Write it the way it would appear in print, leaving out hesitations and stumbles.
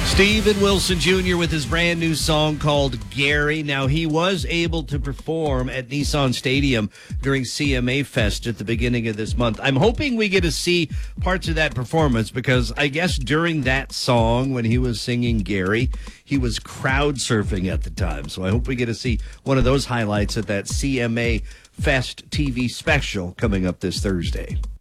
Steven Wilson Jr. with his brand new song called Gary. Now, he was able to perform at Nissan Stadium during CMA Fest at the beginning of this month. I'm hoping we get to see parts of that performance because I guess during that song, when he was singing Gary, he was crowd surfing at the time. So I hope we get to see one of those highlights at that CMA Fest TV special coming up this Thursday.